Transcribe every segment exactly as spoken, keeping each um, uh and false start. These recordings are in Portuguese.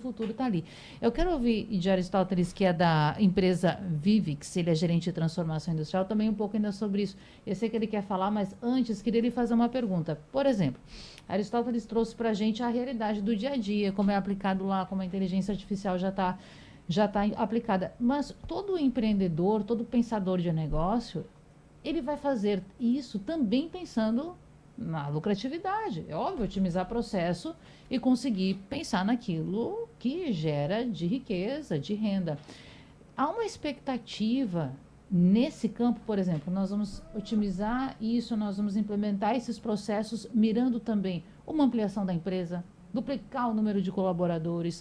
futuro está ali. Eu quero ouvir de Aristóteles, que é da empresa Vivix, ele é gerente de transformação industrial, também um pouco ainda sobre isso. Eu sei que ele quer falar, mas antes queria lhe fazer uma pergunta. Por exemplo, Aristóteles trouxe para a gente a realidade do dia a dia, como é aplicado lá, como a inteligência artificial já está já tá aplicada. Mas todo empreendedor, todo pensador de negócio, ele vai fazer isso também pensando na lucratividade. É óbvio, otimizar processo e conseguir pensar naquilo que gera de riqueza, de renda. Há uma expectativa nesse campo, por exemplo, nós vamos otimizar isso, nós vamos implementar esses processos, mirando também uma ampliação da empresa, duplicar o número de colaboradores.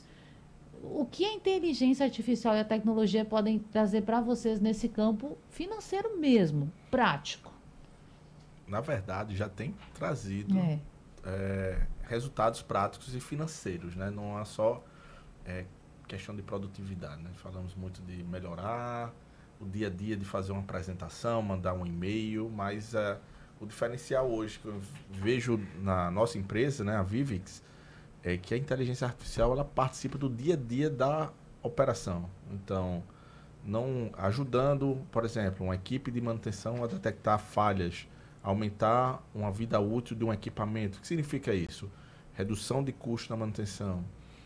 O que a inteligência artificial e a tecnologia podem trazer para vocês nesse campo financeiro mesmo, prático? Na verdade, já tem trazido É. é, resultados práticos e financeiros, né? Não é só é, questão de produtividade, né? Falamos muito de melhorar o dia a dia, de fazer uma apresentação, mandar um e-mail, mas é, o diferencial hoje que eu vejo na nossa empresa, né, a Vivix, é que a inteligência artificial ela participa do dia a dia da operação. Então, não ajudando, por exemplo, uma equipe de manutenção a detectar falhas, aumentar uma vida útil de um equipamento. O que significa isso? Redução de custo na manutenção.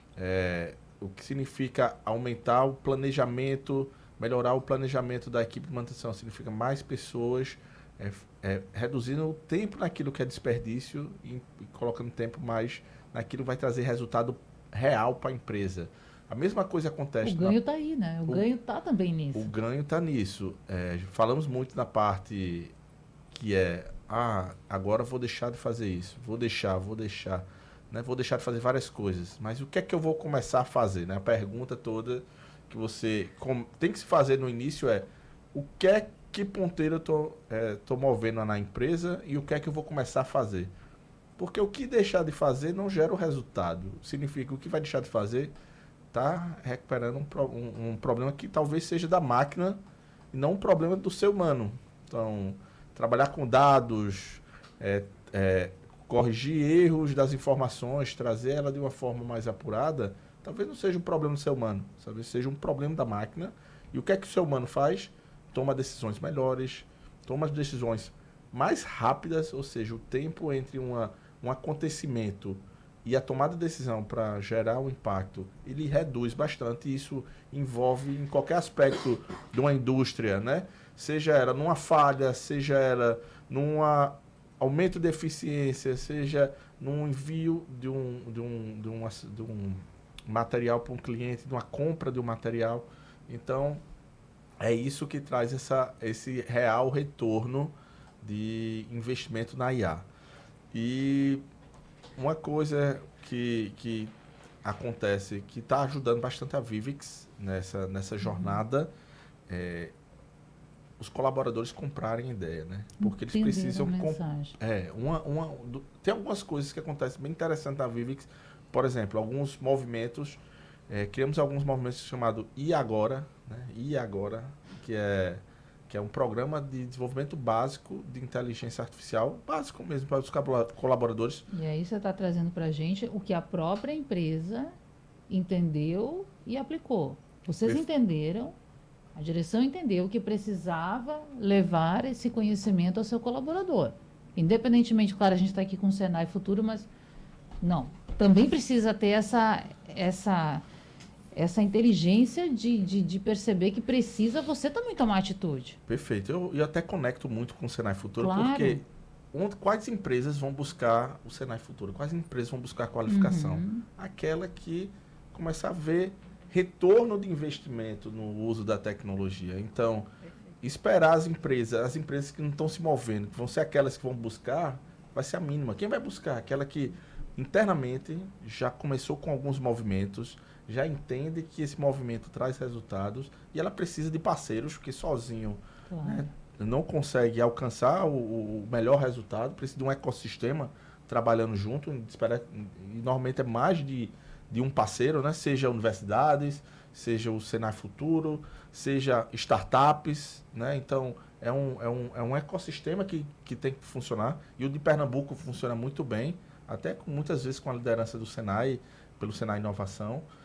É, o que significa aumentar o planejamento, melhorar o planejamento da equipe de manutenção. Significa mais pessoas, é, é, reduzindo o tempo naquilo que é desperdício e, e colocando tempo mais naquilo que vai trazer resultado real para a empresa. A mesma coisa acontece... O ganho está aí, né? O, o ganho está também nisso. O ganho está nisso. É, falamos muito na parte que é, ah, agora vou deixar de fazer isso, vou deixar, vou deixar, né? Vou deixar de fazer várias coisas, mas o que é que eu vou começar a fazer? Né? A pergunta toda que você com, tem que se fazer no início é, o que é que ponteiro eu tô, é, tô movendo na empresa e o que é que eu vou começar a fazer? Porque o que deixar de fazer não gera o resultado. Significa que o que vai deixar de fazer está recuperando um, pro, um, um problema que talvez seja da máquina e não um problema do ser humano. Então, trabalhar com dados, é, é, corrigir erros das informações, trazer ela de uma forma mais apurada, talvez não seja um problema do ser humano, talvez seja um problema da máquina. E o que é que o ser humano faz? Toma decisões melhores, toma as decisões mais rápidas, ou seja, o tempo entre uma, um acontecimento e a tomada de decisão para gerar um impacto, ele reduz bastante. Isso envolve em qualquer aspecto de uma indústria, né? Seja ela numa falha, seja ela num aumento de eficiência, seja num envio de um, de um, de um, de um material para um cliente, de uma compra de um material. Então, é isso que traz essa, esse real retorno de investimento na I A. E uma coisa que, que acontece, que está ajudando bastante a Vivix nessa, nessa jornada, é os colaboradores comprarem ideia, né? Porque eles Entenderam precisam... a mensagem. É, uma, uma, do, tem algumas coisas que acontecem bem interessantes na Vivix. Por exemplo, alguns movimentos, é, criamos alguns movimentos chamados E Agora, né? E Agora, que é... que é um programa de desenvolvimento básico de inteligência artificial, básico mesmo para os colaboradores. E aí você está trazendo para a gente o que a própria empresa entendeu e aplicou. Vocês Perfe- entenderam, a direção entendeu que precisava levar esse conhecimento ao seu colaborador. Independentemente, claro, a gente está aqui com o Senai Futuro, mas não, também precisa ter essa... essa essa inteligência de, de, de perceber que precisa você também tomar atitude. Perfeito. Eu, eu até conecto muito com o Senai Futuro, Claro. porque onde, quais empresas vão buscar o Senai Futuro? Quais empresas vão buscar qualificação? Uhum. Aquela que começa a ver retorno de investimento no uso da tecnologia. Então, esperar as empresas, as empresas que não estão se movendo, que vão ser aquelas que vão buscar, vai ser a mínima. Quem vai buscar? Aquela que internamente já começou com alguns movimentos, já entende que esse movimento traz resultados e ela precisa de parceiros, porque sozinho, Claro. né, não consegue alcançar o, o melhor resultado, precisa de um ecossistema trabalhando junto, espera, e normalmente é mais de, de um parceiro, né, seja universidades, seja o Senai Futuro, seja startups, né, então é um, é um, é um ecossistema que, que tem que funcionar, e o de Pernambuco funciona muito bem, até com, muitas vezes com a liderança do Senai, pelo Senai Inovação.